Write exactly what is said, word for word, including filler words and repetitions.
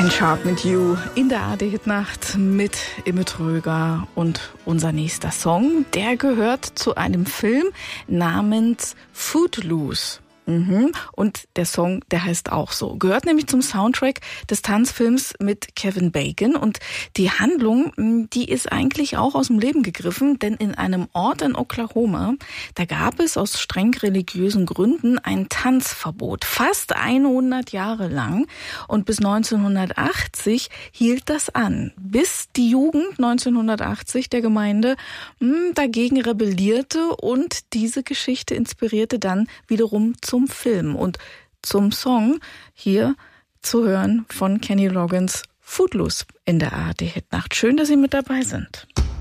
Ken Sharp mit You in der A R D-Hitnacht mit Imme Tröger. Und unser nächster Song, der gehört zu einem Film namens Footloose. Mhm. Und der Song, der heißt auch so. Gehört nämlich zum Soundtrack des Tanzfilms mit Kevin Bacon. Und die Handlung, die ist eigentlich auch aus dem Leben gegriffen, denn in einem Ort in Oklahoma, da gab es aus streng religiösen Gründen ein Tanzverbot. Fast hundert Jahre lang. Und bis neunzehnhundertachtzig hielt das an. Bis die Jugend neunzehnhundertachtzig der Gemeinde mh, dagegen rebellierte und diese Geschichte inspirierte dann wiederum zu zum Film und zum Song hier zu hören von Kenny Loggins Footloose in der A R D-Hitnacht. Schön, dass Sie mit dabei sind.